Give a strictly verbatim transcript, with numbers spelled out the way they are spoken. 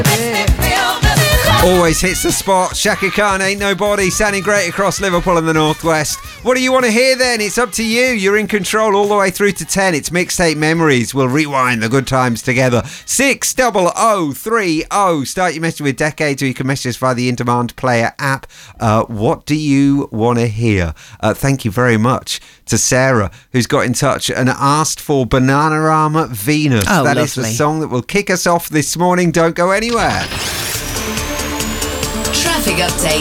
Always hits the spot. Shaka Khan, Ain't Nobody, sounding great across Liverpool and the Northwest. What do you want to hear then? It's up to you. You're in control all the way through to ten. It's Mixtape Memories. We'll rewind the good times together. six double oh three oh. Start your message with Decades, or you can message us via the In Demand Player app. Uh, what do you want to hear? Uh, thank you very much to Sarah, who's got in touch and asked for Bananarama Venus. Oh, that lovely. is the song that will kick us off this morning. Don't go anywhere. Traffic update.